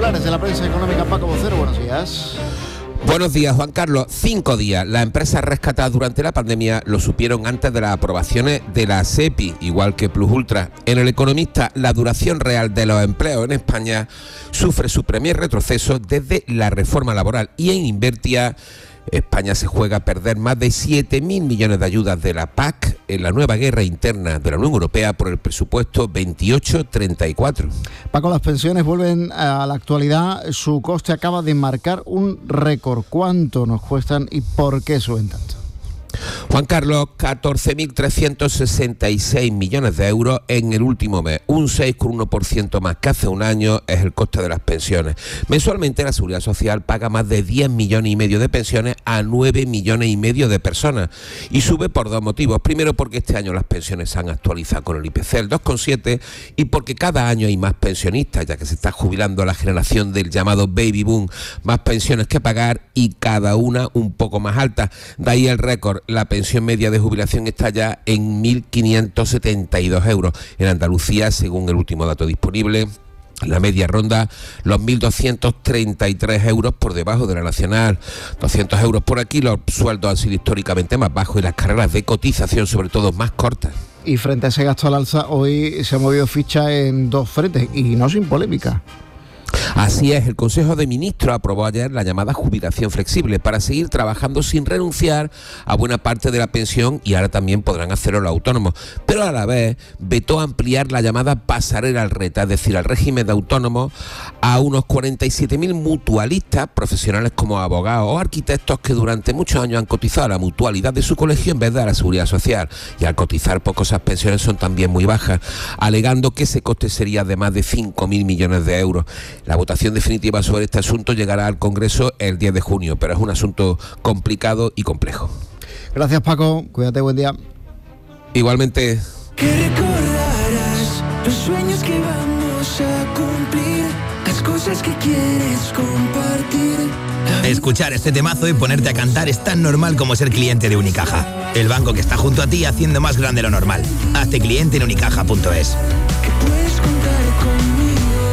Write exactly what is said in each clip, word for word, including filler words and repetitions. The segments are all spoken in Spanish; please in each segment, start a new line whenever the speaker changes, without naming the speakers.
titulares de la prensa económica. Paco Vocero, buenos días.
Buenos días, Juan Carlos. Cinco días. Las empresas rescatadas durante la pandemia lo supieron antes de las aprobaciones de la SEPI, igual que Plus Ultra. En El Economista, la duración real de los empleos en España sufre su primer retroceso desde la reforma laboral. Y en Invertia, España se juega a perder más de siete mil millones de ayudas de la P A C en la nueva guerra interna de la Unión Europea por el presupuesto veintiocho treinta y cuatro.
Paco, las pensiones vuelven a la actualidad. Su coste acaba de marcar un récord. ¿Cuánto nos cuestan y por qué suben tanto?
Juan Carlos, catorce mil trescientos sesenta y seis millones de euros en el último mes, un seis coma uno por ciento más que hace un año es el coste de las pensiones. Mensualmente la Seguridad Social paga más de diez millones y medio de pensiones a nueve millones y medio de personas y sube por dos motivos. Primero, porque este año las pensiones se han actualizado con el I P C, el dos coma siete, y porque cada año hay más pensionistas, ya que se está jubilando la generación del llamado baby boom, más pensiones que pagar y cada una un poco más alta. De ahí el récord. La pensión media de jubilación está ya en mil quinientos setenta y dos euros. En Andalucía, según el último dato disponible, la media ronda los mil doscientos treinta y tres euros por debajo de la nacional. doscientos euros por aquí. Los sueldos han sido históricamente más bajos y las carreras de cotización, sobre todo, más cortas.
Y frente a ese gasto al alza, hoy se ha movido ficha en dos frentes y no sin polémica.
Así es, el Consejo de Ministros aprobó ayer la llamada jubilación flexible para seguir trabajando sin renunciar a buena parte de la pensión, y ahora también podrán hacerlo los autónomos, pero a la vez vetó ampliar la llamada pasarela al reta, es decir, al régimen de autónomos, a unos cuarenta y siete mil mutualistas, profesionales como abogados o arquitectos que durante muchos años han cotizado a la mutualidad de su colegio en vez de a la Seguridad Social, y al cotizar poco esas pensiones son también muy bajas, alegando que ese coste sería de más de cinco mil millones de euros. La votación definitiva sobre este asunto llegará al Congreso el diez de junio, pero es un asunto complicado y complejo.
Gracias, Paco. Cuídate, buen día.
Igualmente.
Que recordarás los sueños que vamos a cumplir, las cosas que quieres compartir.
Escuchar este temazo y ponerte a cantar es tan normal como ser cliente de Unicaja, el banco que está junto a ti haciendo más grande lo normal. Hazte cliente en unicaja punto es.
Que puedes contar conmigo.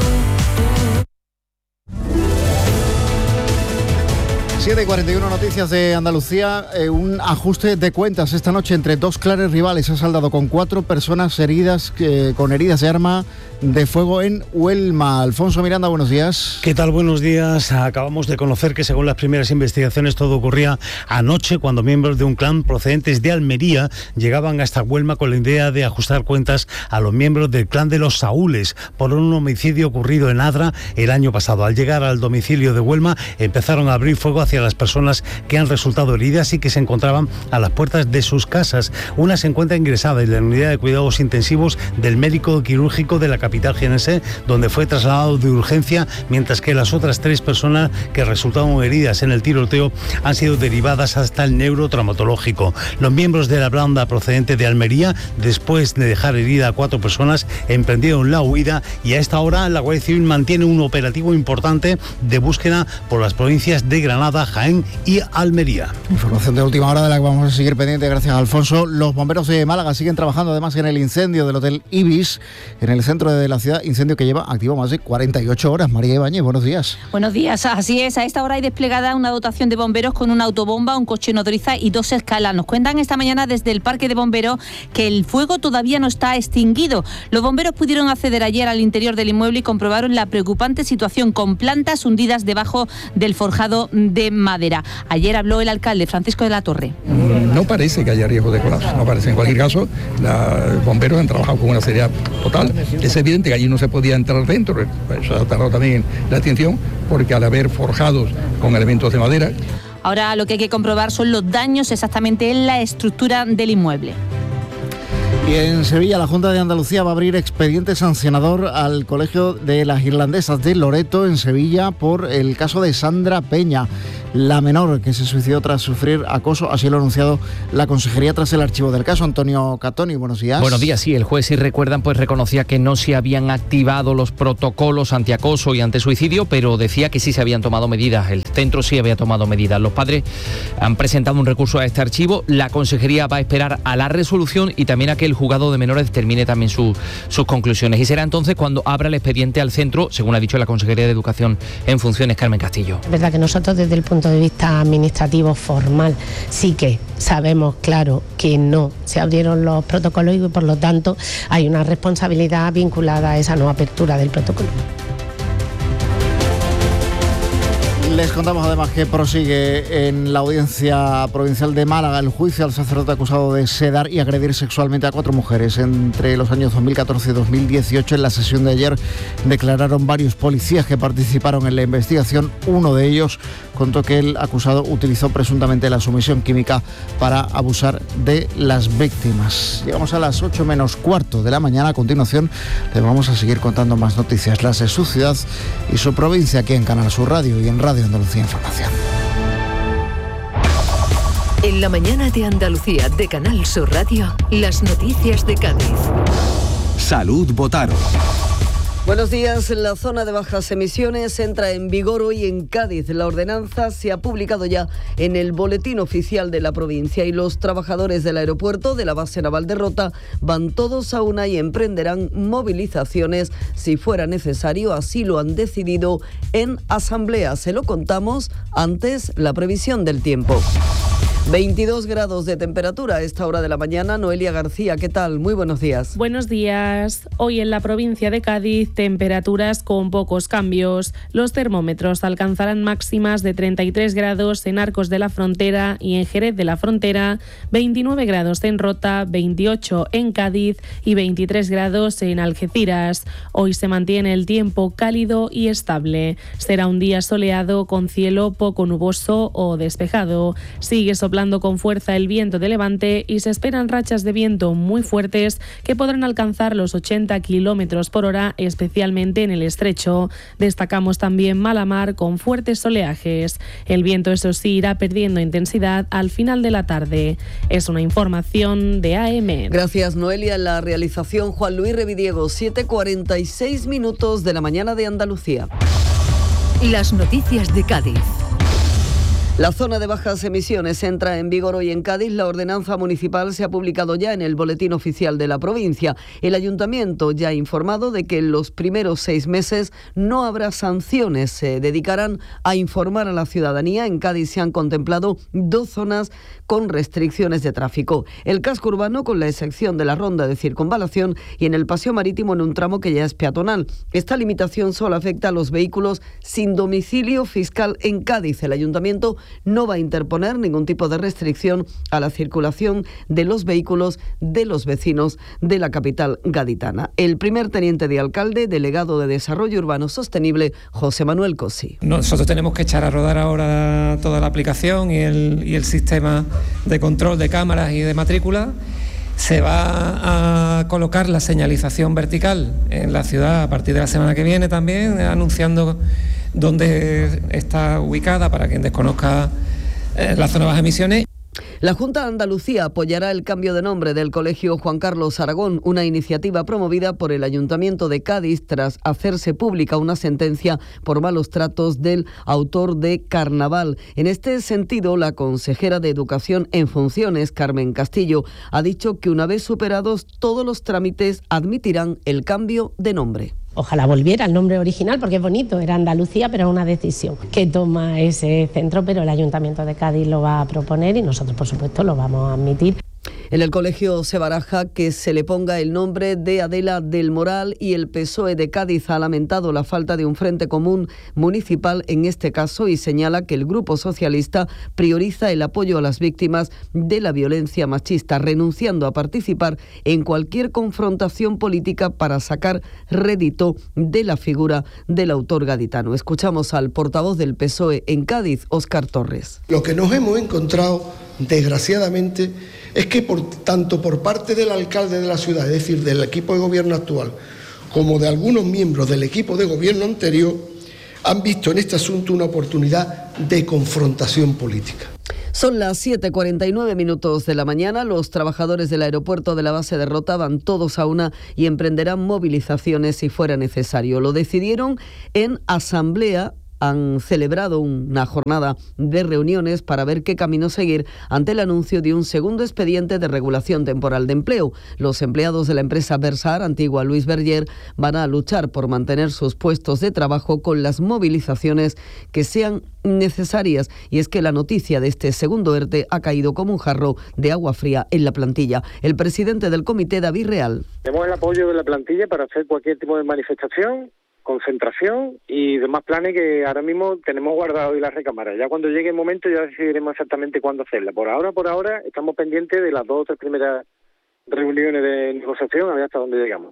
siete y cuarenta y uno, noticias de Andalucía. Eh, un ajuste de cuentas esta noche entre dos claros rivales. Se ha saldado con cuatro personas heridas, eh, con heridas de arma de fuego en Huelma. Alfonso Miranda, buenos días.
¿Qué tal? Buenos días. Acabamos de conocer que según las primeras investigaciones todo ocurría anoche cuando miembros de un clan procedentes de Almería llegaban hasta Huelma con la idea de ajustar cuentas a los miembros del clan de los Saúles por un homicidio ocurrido en Adra el año pasado. Al llegar al domicilio de Huelma empezaron a abrir fuego hacia las personas que han resultado heridas y que se encontraban a las puertas de sus casas. Una se encuentra ingresada en la unidad de cuidados intensivos del médico quirúrgico de la capital jienense, donde fue trasladado de urgencia, mientras que las otras tres personas que resultaron heridas en el tiroteo han sido derivadas hasta el neurotraumatológico. Los miembros de la banda procedente de Almería, después de dejar herida a cuatro personas, emprendieron la huida y a esta hora la Guardia Civil mantiene un operativo importante de búsqueda por las provincias de Granada, Jaén y Almería.
Información de última hora de la que vamos a seguir pendiente, gracias a Alfonso. Los bomberos de Málaga siguen trabajando además en el incendio del Hotel Ibis, en el centro de la ciudad, incendio que lleva activo más de cuarenta y ocho horas. María Ibáñez, buenos días.
Buenos días, así es, a esta hora hay desplegada una dotación de bomberos con una autobomba, un coche nodriza y dos escalas. Nos cuentan esta mañana desde el parque de bomberos que el fuego todavía no está extinguido. Los bomberos pudieron acceder ayer al interior del inmueble y comprobaron la preocupante situación con plantas hundidas debajo del forjado de madera. Ayer habló el alcalde Francisco de la Torre.
No parece que haya riesgo de colapso, no parece. En cualquier caso, los bomberos han trabajado con una seriedad total. Es evidente que allí no se podía entrar dentro, eso ha tardado también la atención, porque al haber forjados con elementos de madera.
Ahora lo que hay que comprobar son los daños exactamente en la estructura del inmueble.
Y en Sevilla, la Junta de Andalucía va a abrir expediente sancionador al Colegio de las Irlandesas de Loreto, en Sevilla, por el caso de Sandra Peña. la menor que se suicidó tras sufrir acoso. Así lo ha anunciado la Consejería tras el archivo del caso. Antonio Catoni, buenos días.
Buenos días, sí, el juez, si recuerdan, pues reconocía que no se habían activado los protocolos antiacoso y antisuicidio, pero decía que sí se habían tomado medidas, el centro sí había tomado medidas. Los padres han presentado un recurso a este archivo, la Consejería va a esperar a la resolución y también a que el juzgado de menores determine también su, sus conclusiones. Y será entonces cuando abra el expediente al centro, según ha dicho la Consejería de Educación en funciones, Carmen Castillo.
Es verdad que nosotros desde el punto de vista administrativo formal sí que sabemos, claro, que no se abrieron los protocolos y por lo tanto hay una responsabilidad vinculada a esa no apertura del protocolo.
Les contamos además que prosigue en la Audiencia Provincial de Málaga el juicio al sacerdote acusado de sedar y agredir sexualmente a cuatro mujeres entre los años dos mil catorce y dos mil dieciocho. En la sesión de ayer declararon varios policías que participaron en la investigación. Uno de ellos contó que el acusado utilizó presuntamente la sumisión química para abusar de las víctimas. Llegamos a las ocho menos cuarto de la mañana. A continuación les vamos a seguir contando más noticias, las de su ciudad y su provincia, aquí en Canal Sur Radio y en Radio Andalucía Información.
En la mañana de Andalucía de Canal Sur Radio, las noticias de Cádiz.
Salud Botaro.
Buenos días. La zona de bajas emisiones entra en vigor hoy en Cádiz. La ordenanza se ha publicado ya en el boletín oficial de la provincia y los trabajadores del aeropuerto de la base naval de Rota van todos a una y emprenderán movilizaciones si fuera necesario. Así lo han decidido en asamblea. Se lo contamos antes, la previsión del tiempo. veintidós grados de temperatura a esta hora de la mañana. Noelia García, ¿qué tal? Muy buenos días.
Buenos días. Hoy en la provincia de Cádiz, temperaturas con pocos cambios. Los termómetros alcanzarán máximas de treinta y tres grados en Arcos de la Frontera y en Jerez de la Frontera, veintinueve grados en Rota, veintiocho en Cádiz y veintitrés grados en Algeciras. Hoy se mantiene el tiempo cálido y estable. Será un día soleado con cielo poco nuboso o despejado. Sigue soplando con fuerza el viento de levante y se esperan rachas de viento muy fuertes que podrán alcanzar los ochenta kilómetros por hora, especialmente en el estrecho. Destacamos también mala mar con fuertes oleajes. El viento, eso sí, irá perdiendo intensidad al final de la tarde. Es una información de A M.
Gracias, Noelia. En la realización, Juan Luis Revidiego. Siete cuarenta y seis minutos de la mañana de Andalucía.
Las noticias de Cádiz.
La zona de bajas emisiones entra en vigor hoy en Cádiz. La ordenanza municipal se ha publicado ya en el boletín oficial de la provincia. El ayuntamiento ya ha informado de que en los primeros seis meses no habrá sanciones. Se dedicarán a informar a la ciudadanía. En Cádiz se han contemplado dos zonas con restricciones de tráfico. El casco urbano con la excepción de la ronda de circunvalación y en el paseo marítimo en un tramo que ya es peatonal. Esta limitación solo afecta a los vehículos sin domicilio fiscal en Cádiz. El ayuntamiento no va a interponer ningún tipo de restricción a la circulación de los vehículos de los vecinos de la capital gaditana. El primer teniente de alcalde, delegado de Desarrollo Urbano Sostenible, José Manuel Cosi.
Nosotros tenemos que echar a rodar ahora toda la aplicación y el, y el sistema de control de cámaras y de matrícula. Se va a colocar la señalización vertical en la ciudad a partir de la semana que viene también, anunciando dónde está ubicada para quien desconozca eh, la zona de bajas emisiones.
La Junta de Andalucía apoyará el cambio de nombre del Colegio Juan Carlos Aragón, una iniciativa promovida por el Ayuntamiento de Cádiz tras hacerse pública una sentencia por malos tratos del autor de Carnaval. En este sentido, la consejera de Educación en funciones, Carmen Castillo, ha dicho que una vez superados todos los trámites admitirán el cambio de nombre.
Ojalá volviera el nombre original porque es bonito, era Andalucía, pero es una decisión que toma ese centro, pero el Ayuntamiento de Cádiz lo va a proponer y nosotros, por supuesto, lo vamos a admitir.
En el colegio se baraja que se le ponga el nombre de Adela del Moral y el P S O E de Cádiz ha lamentado la falta de un frente común municipal en este caso y señala que el Grupo Socialista prioriza el apoyo a las víctimas de la violencia machista, renunciando a participar en cualquier confrontación política para sacar rédito de la figura del autor gaditano. Escuchamos al portavoz del P S O E en Cádiz, Óscar Torres.
Lo que nos hemos encontrado, desgraciadamente, es que por, tanto por parte del alcalde de la ciudad, es decir, del equipo de gobierno actual, como de algunos miembros del equipo de gobierno anterior, han visto en este asunto una oportunidad de confrontación política.
Son las siete cuarenta y nueve minutos de la mañana. Los trabajadores del aeropuerto de la base de Rota van todos a una y emprenderán movilizaciones si fuera necesario. Lo decidieron en asamblea. Han celebrado una jornada de reuniones para ver qué camino seguir ante el anuncio de un segundo expediente de regulación temporal de empleo. Los empleados de la empresa Versar, antigua Luis Berger, van a luchar por mantener sus puestos de trabajo con las movilizaciones que sean necesarias. Y es que la noticia de este segundo ERTE ha caído como un jarro de agua fría en la plantilla. El presidente del comité, David Real.
Tenemos el apoyo de la plantilla para hacer cualquier tipo de manifestación, concentración y demás planes que ahora mismo tenemos guardados y las recámaras. Ya cuando llegue el momento ya decidiremos exactamente cuándo hacerla. Por ahora, por ahora, estamos pendientes de las dos o tres primeras reuniones de negociación a ver hasta dónde llegamos.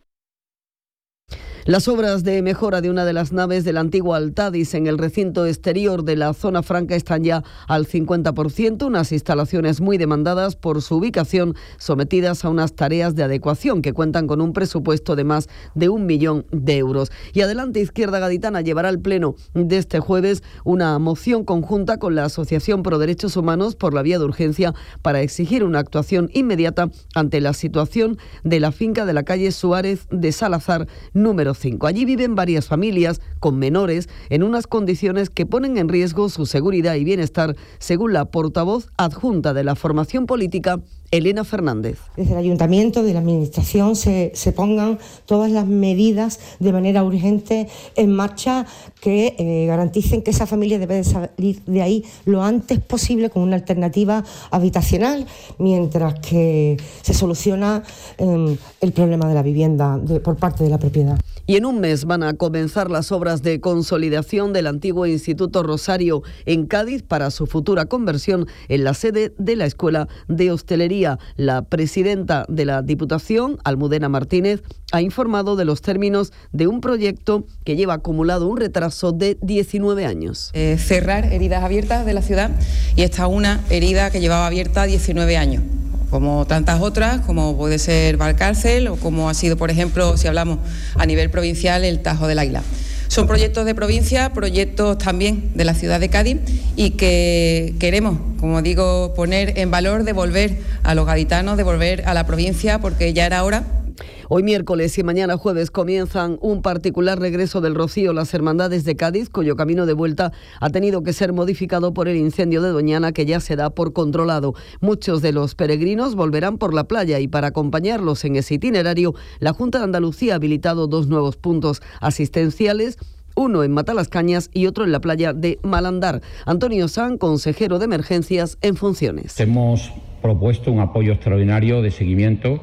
Las obras de mejora de una de las naves del antiguo Altadis en el recinto exterior de la zona franca están ya al cincuenta por ciento, unas instalaciones muy demandadas por su ubicación, sometidas a unas tareas de adecuación que cuentan con un presupuesto de más de un millón de euros. Y Adelante Izquierda Gaditana llevará al pleno de este jueves una moción conjunta con la Asociación Pro Derechos Humanos por la vía de urgencia para exigir una actuación inmediata ante la situación de la finca de la calle Suárez de Salazar número cinco. Allí viven varias familias con menores en unas condiciones que ponen en riesgo su seguridad y bienestar, según la portavoz adjunta de la formación política, Elena Fernández.
Desde el Ayuntamiento, de la Administración, se, se pongan todas las medidas de manera urgente en marcha que eh, garanticen que esa familia debe de salir de ahí lo antes posible con una alternativa habitacional, mientras que se soluciona eh, el problema de la vivienda de, por parte de la propiedad.
Y en un mes van a comenzar las obras de consolidación del antiguo Instituto Rosario en Cádiz para su futura conversión en la sede de la Escuela de Hostelería. La presidenta de la Diputación, Almudena Martínez, ha informado de los términos de un proyecto que lleva acumulado un retraso de diecinueve años.
Eh, cerrar heridas abiertas de la ciudad, y esta es una herida que llevaba abierta diecinueve años. Como tantas otras, como puede ser Valcárcel o como ha sido, por ejemplo, si hablamos a nivel provincial, el Tajo del Águila. Son proyectos de provincia, proyectos también de la ciudad de Cádiz y que queremos, como digo, poner en valor, devolver a los gaditanos, devolver a la provincia, porque ya era hora.
Hoy miércoles y mañana jueves comienzan un particular regreso del Rocío las Hermandades de Cádiz, cuyo camino de vuelta ha tenido que ser modificado por el incendio de Doñana, que ya se da por controlado. Muchos de los peregrinos volverán por la playa y para acompañarlos en ese itinerario, la Junta de Andalucía ha habilitado dos nuevos puntos asistenciales, uno en Matalascañas y otro en la playa de Malandar. Antonio San, consejero de Emergencias en funciones.
Hemos propuesto un apoyo extraordinario de seguimiento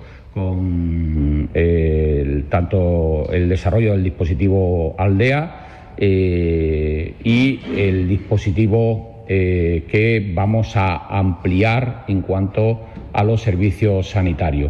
con eh, el, tanto el desarrollo del dispositivo Aldea eh, y el dispositivo eh, que vamos a ampliar en cuanto a los servicios sanitarios.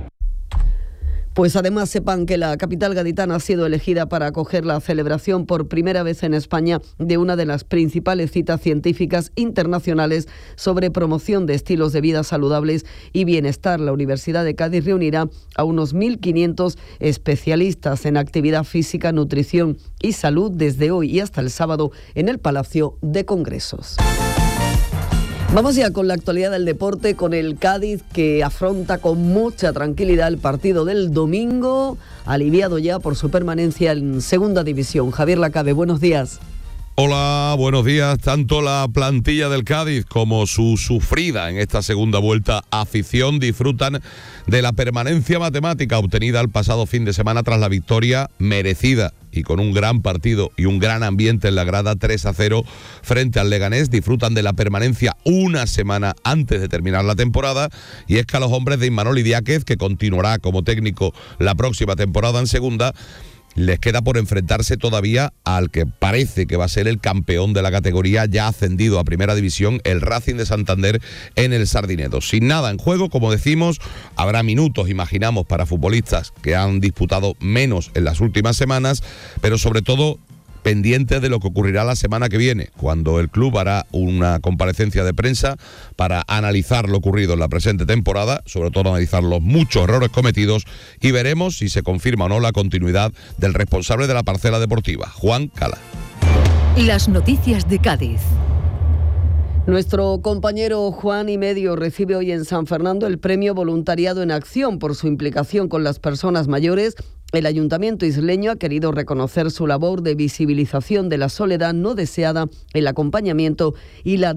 Pues además sepan que la capital gaditana ha sido elegida para acoger la celebración por primera vez en España de una de las principales citas científicas internacionales sobre promoción de estilos de vida saludables y bienestar. La Universidad de Cádiz reunirá a unos mil quinientos especialistas en actividad física, nutrición y salud desde hoy y hasta el sábado en el Palacio de Congresos. Vamos ya con la actualidad del deporte, con el Cádiz que afronta con mucha tranquilidad el partido del domingo, aliviado ya por su permanencia en Segunda División. Javier Lacabe, buenos días.
Hola, buenos días. Tanto la plantilla del Cádiz como su sufrida en esta segunda vuelta afición disfrutan de la permanencia matemática obtenida el pasado fin de semana tras la victoria merecida y con un gran partido y un gran ambiente en la grada tres a cero frente al Leganés. Disfrutan de la permanencia una semana antes de terminar la temporada, y es que a los hombres de Imanol Idiáquez, que continuará como técnico la próxima temporada en segunda, les queda por enfrentarse todavía al que parece que va a ser el campeón de la categoría, ya ascendido a Primera División, el Racing de Santander, en el Sardinedo. Sin nada en juego, como decimos, habrá minutos, imaginamos, para futbolistas que han disputado menos en las últimas semanas, pero sobre todo pendientes de lo que ocurrirá la semana que viene, cuando el club hará una comparecencia de prensa para analizar lo ocurrido en la presente temporada, sobre todo analizar los muchos errores cometidos, y veremos si se confirma o no la continuidad del responsable de la parcela deportiva, Juan Cala.
Las noticias de Cádiz.
Nuestro compañero Juan y Medio recibe hoy en San Fernando el premio Voluntariado en Acción por su implicación con las personas mayores. El Ayuntamiento isleño ha querido reconocer su labor de visibilización de la soledad no deseada, el acompañamiento y la